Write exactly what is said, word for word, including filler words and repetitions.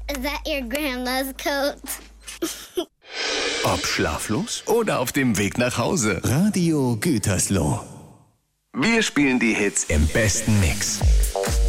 Is that your grandma's coat? Ob schlaflos oder auf dem Weg nach Hause. Radio Gütersloh. Wir spielen die Hits im besten Mix.